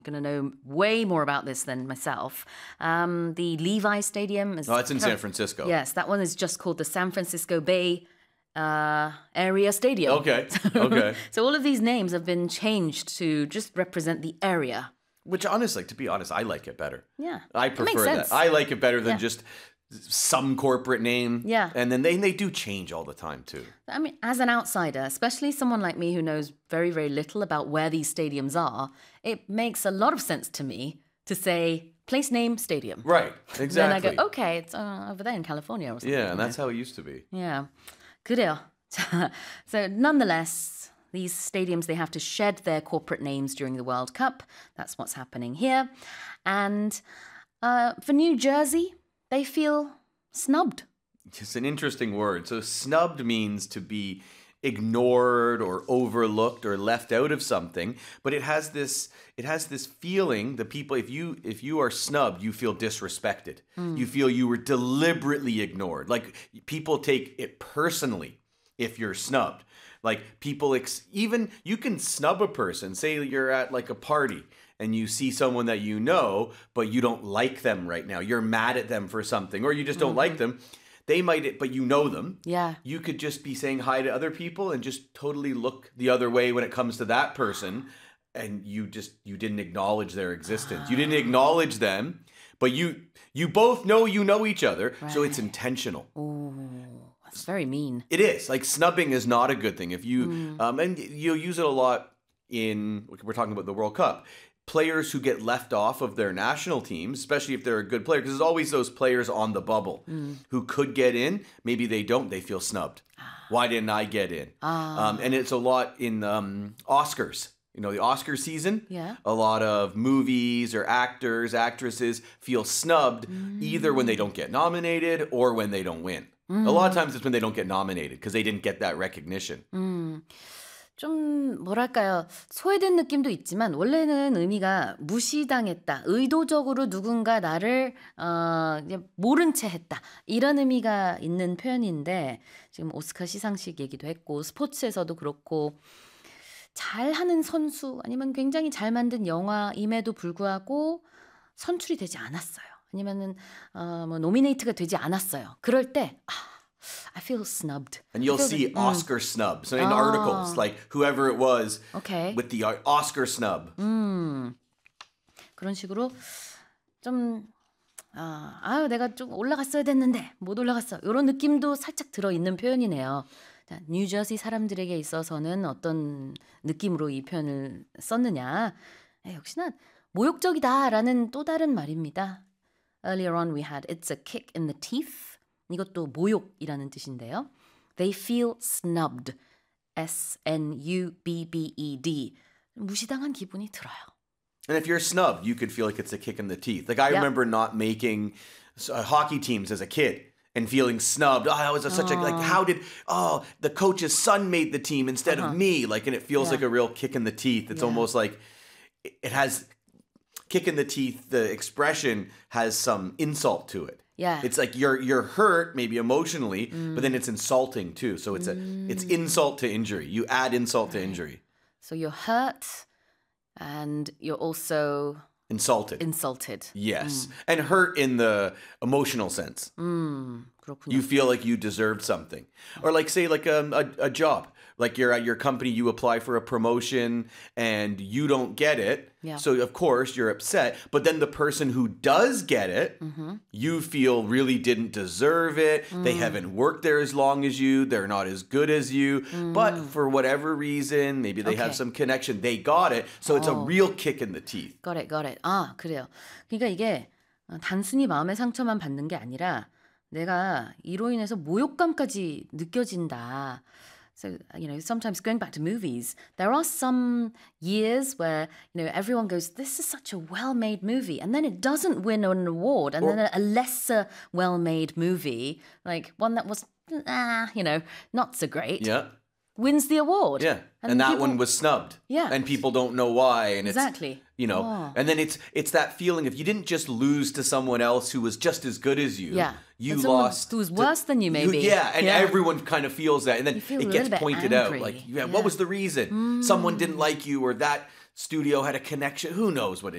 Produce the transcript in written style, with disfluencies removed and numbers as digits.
going to know way more about this than myself. The Levi Stadium is... Oh, it's in San Francisco. Yes, that one is just called the San Francisco Bay Area Stadium. Okay, okay. So all of these names have been changed to just represent the area. Which honestly, to be honest, I like it better. Yeah. I It makes prefer sense. that. I like it better than Yeah. just some corporate name. Yeah. And then they do change all the time too. I mean, as an outsider, especially someone like me who knows very, very little about where these stadiums are, it makes a lot of sense to me to say place name stadium. Right, exactly. Then I go, okay, it's over there in California or something. Yeah, and that's how it used to be. Yeah. 그래요. So nonetheless, these stadiums, they have to shed their corporate names during the World Cup. That's what's happening here. And for New Jersey, they feel snubbed. It's an interesting word. So snubbed means to be ignored or overlooked or left out of something, but it has this feeling, the people, if you are snubbed, you feel disrespected. You feel you were deliberately ignored. Like people take it personally if you're snubbed. Like people even you can snub a person. Say you're at like a party and you see someone that you know, but you don't like them right now. You're mad at them for something, or you just don't like them. They might, but you know them. Yeah. You could just be saying hi to other people and just totally look the other way when it comes to that person. And you didn't acknowledge their existence. You didn't acknowledge them, but you both know you know each other. Right. So it's intentional. Ooh, that's very mean. It is. Like snubbing is not a good thing. If you, and you'll use it a lot we're talking about the World Cup. Players who get left off of their national teams, especially if they're a good player, because there's always those players on the bubble who could get in. Maybe they don't. They feel snubbed. Why didn't I get in? And it's a lot in Oscars. You know, the Oscar season, a lot of movies or actors, actresses feel snubbed either when they don't get nominated or when they don't win. A lot of times it's when they don't get nominated because they didn't get that recognition. 좀 뭐랄까요, 소외된 느낌도 있지만 원래는 의미가 무시당했다, 의도적으로 누군가 나를 그냥 모른 채 했다, 이런 의미가 있는 표현인데 지금 오스카 시상식 얘기도 했고 스포츠에서도 그렇고 잘하는 선수 아니면 굉장히 잘 만든 영화임에도 불구하고 선출이 되지 않았어요. 아니면은 뭐 노미네이트가 되지 않았어요. 그럴 때 I feel snubbed. And you'll see Oscar snubs in articles, like whoever it was with the Oscar snub. 그런 식으로 좀 내가 좀 올라갔어야 됐는데 못 올라갔어. 이런 느낌도 살짝 들어있는 표현이네요. 자, 뉴저지 사람들에게 있어서는 어떤 느낌으로 이 표현을 썼느냐. 역시나 모욕적이다라는 또 다른 말입니다. Earlier on we had it's a kick in the teeth. 이것도 모욕이라는 뜻인데요. They feel snubbed. S-N-U-B-B-E-D. 무시당한 기분이 들어요. And if you're snubbed, you could feel like it's a kick in the teeth. Like I remember not making hockey teams as a kid and feeling snubbed. Oh, that was such a, like, how did, the coach's son made the team instead of me. Like, and it feels like a real kick in the teeth. It's almost like it has, kick in the teeth, the expression has some insult to it. Yeah. It's like you're hurt, maybe emotionally, but then it's insulting too. So it's it's insult to injury. You add insult to injury. So you're hurt and you're also insulted. Yes. And hurt in the emotional sense. 그렇군요. You feel like you deserved something. Or like say like a job. Like you're at your company, you apply for a promotion and you don't get it. Yeah. So of course you're upset. But then the person who does get it, you feel really didn't deserve it. They haven't worked there as long as you. They're not as good as you. But for whatever reason, maybe they have some connection. They got it. So it's a real kick in the teeth. Got it. 그래요. 그러니까 이게 단순히 마음의 상처만 받는 게 아니라 내가 이로 인해서 모욕감까지 느껴진다. So, sometimes going back to movies, there are some years where, everyone goes, this is such a well-made movie. And then it doesn't win an award. And then a lesser well-made movie, like one that was, not so great, wins the award. Yeah. And that one was snubbed. Yeah. And people don't know why. And exactly. And then it's that feeling if you didn't just lose to someone else who was just as good as you. Yeah. You lost. Who was worse than you, maybe. Everyone kind of feels that. And then it gets pointed angry. out. Like, what was the reason? Someone didn't like you or that studio had a connection. Who knows what